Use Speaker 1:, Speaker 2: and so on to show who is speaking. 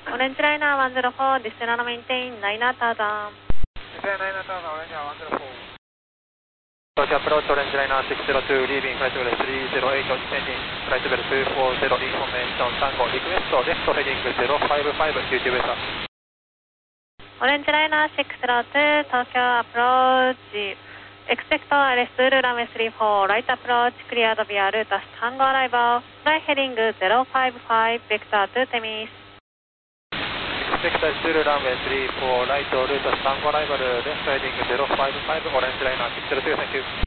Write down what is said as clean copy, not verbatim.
Speaker 1: オレンジライナー104、ディステナーメインテイン、ライナーターザン。
Speaker 2: ディステナーライナーターザン、オレンジライナー104。東京アプローチ、オレンジライナー602、リービングフライトベル308、descending、フライトベル240、インフォメーション35、リクエスト、レフトヘディング055、救急ベータ。
Speaker 1: オレンジライナー602、東京アプローチ、expect arrest runway 34, right approach, cleared via route Tango arrival, flight heading 055, vector to Temis.
Speaker 2: Expect arrest runway 34, right route Tango arrival, left heading 055, orange liner 602, thank you.